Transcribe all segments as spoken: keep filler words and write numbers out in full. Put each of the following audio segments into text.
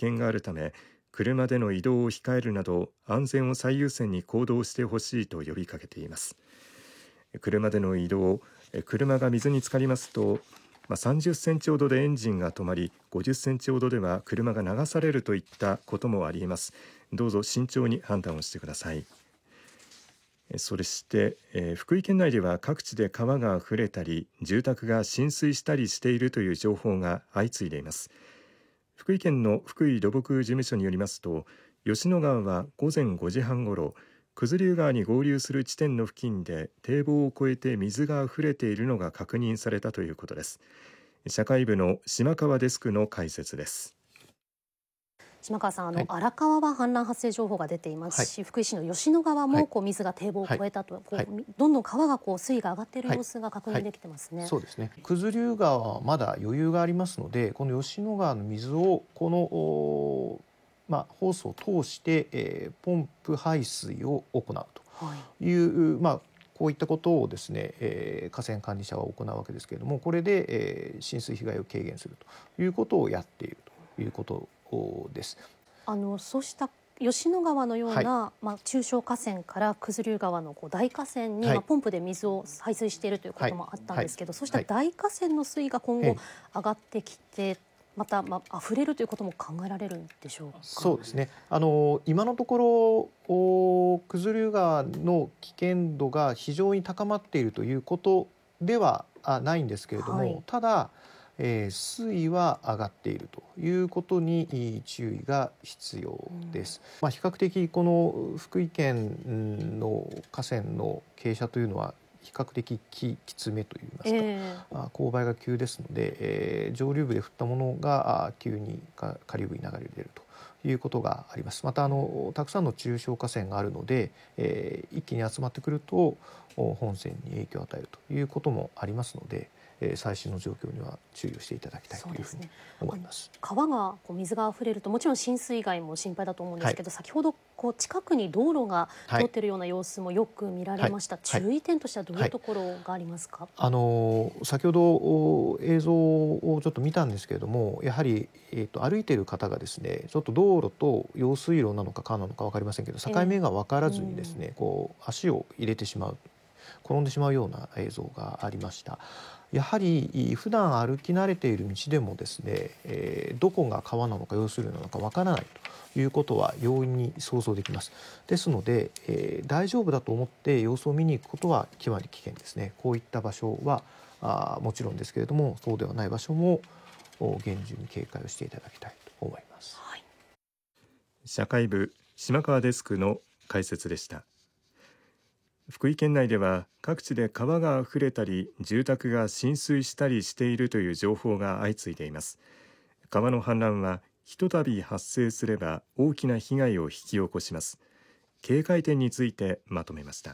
険があるため、車での移動を控えるなど安全を最優先に行動してほしいと呼びかけています。車での移動、車が水に浸かりますと、まあ、さんじゅっセンチほどでエンジンが止まり、ごじゅっセンチほどでは車が流されるといったこともありえます。どうぞ慎重に判断をしてください。そして、えー、福井県内では各地で川が溢れたり住宅が浸水したりしているという情報が相次いでいます。福井県の福井土木事務所によりますと、吉野川は午前ごじはんごろ、九頭竜川に合流する地点の付近で堤防を越えて水が溢れているのが確認されたということです。社会部の島川デスクの解説です。 島川さん、あの、はい、荒川は氾濫発生情報が出ていますし、はい、福井市の吉野川もこう水が堤防を越えたと、はい、こうどんどん川がこう水位が上がっている様子が確認できてますね。 はいはい、そうですね。九頭竜川はまだ余裕がありますので、この吉野川の水をこのまあ、ホースを通して、えー、ポンプ排水を行うという、はい、まあ、こういったことをですね、えー、河川管理者は行うわけですけれども、これで、えー、浸水被害を軽減するということをやっているということです。 あのそうした吉野川のような、はい、まあ、中小河川から九頭竜川のこう大河川に、はい、まあ、ポンプで水を排水しているということもあったんですけど、はいはい、そうした大河川の水位が今後上がってきて、また、まあ、溢れるということも考えられるんでしょうか。 そうですね。あの今のところ九頭竜川の危険度が非常に高まっているということではないんですけれども、はい、ただ、えー、水位は上がっているということに注意が必要です。うん、まあ、比較的この福井県の河川の傾斜というのは比較的 き, きつめといいますか、えー、勾配が急ですので、えー、上流部で降ったものが急に下流部に流れ出るということがあります。またあのたくさんの中小河川があるので、えー、一気に集まってくると本線に影響を与えるということもありますので、最新の状況には注意をしていただきたいというふうに思います。 川がこう水があふれるともちろん浸水害も心配だと思うんですけど、はい、先ほどこう近くに道路が通っているような様子もよく見られました。はいはい、注意点としてはどういうところがありますか。はい、 あの先ほど映像をちょっと見たんですけれども、やはり、えー、と歩いている方がですね、ちょっと道路と用水路なのか川なのか分かりませんけど、境目が分からずにですね、えー、こう足を入れてしまう、転んでしまうような映像がありました。やはり普段歩き慣れている道でもですね、えー、どこが川なのか用水路なのかわからないということは容易に想像できます。ですので、えー、大丈夫だと思って様子を見に行くことは極まり危険ですね。こういった場所はあもちろんですけれども、そうではない場所も厳重に警戒をしていただきたいと思います。はい、 社会部島川デスクの解説でした。福井県内では各地で川があふれたり住宅が浸水したりしているという情報が相次いでいます。川の氾濫はひとたび発生すれば大きな被害を引き起こします。警戒点についてまとめました。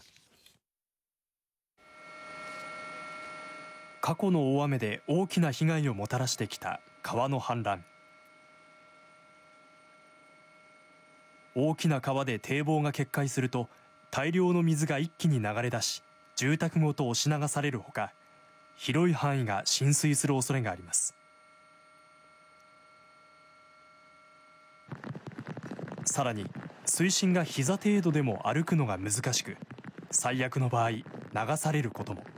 過去の大雨で大きな被害をもたらしてきた川の氾濫。大きな川で堤防が決壊すると大量の水が一気に流れ出し、住宅ごと押し流されるほか、広い範囲が浸水する恐れがあります。さらに水深が膝程度でも歩くのが難しく、最悪の場合流されることも。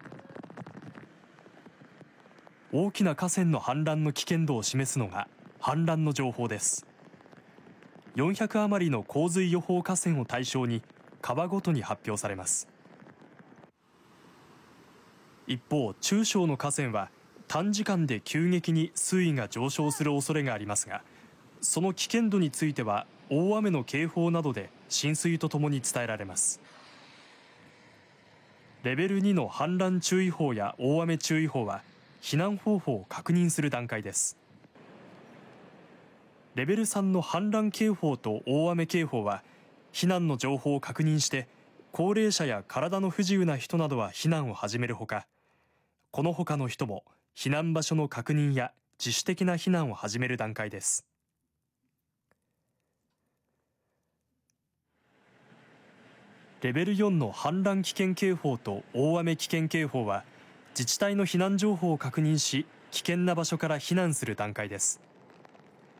大きな河川の氾濫の危険度を示すのが氾濫の情報です。よんひゃく余りの洪水予報河川を対象に川ごとに発表されます。一方、中小の河川は短時間で急激に水位が上昇する恐れがありますが、その危険度については大雨の警報などで浸水とともに伝えられます。レベルにの氾濫注意報や大雨注意報は避難方法を確認する段階です。レベルさんの氾濫警報と大雨警報は避難の情報を確認して、高齢者や体の不自由な人などは避難を始めるほか、この他の人も避難場所の確認や自主的な避難を始める段階です。レベルよんの氾濫危険警報と大雨危険警報は、自治体の避難情報を確認し、危険な場所から避難する段階です。